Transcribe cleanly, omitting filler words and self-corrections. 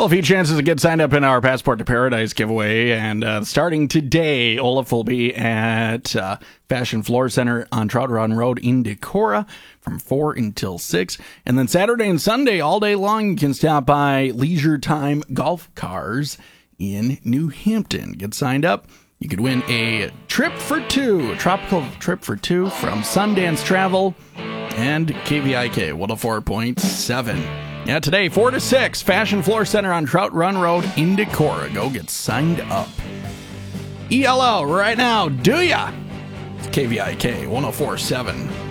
Well, a few chances to get signed up in our Passport to Paradise giveaway. And starting today, Olaf will be at Fashion Floor Center on Trout Run Road in Decorah from 4 until 6. And then Saturday and Sunday, all day long, you can stop by Leisure Time Golf Cars in New Hampton. Get signed up. You could win a trip for two, a tropical trip for two from Sundance Travel and KVIK 104.7. Yeah, today, 4 to 6, Fashion Floor Center on Trout Run Road in Decorah. Go get signed up. ELO right now, do ya? It's KVIK 104.7.